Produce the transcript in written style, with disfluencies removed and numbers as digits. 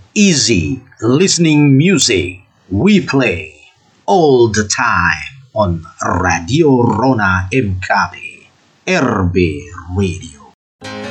Easy listening music we play all the time on Radio Rona MKB RB Radio.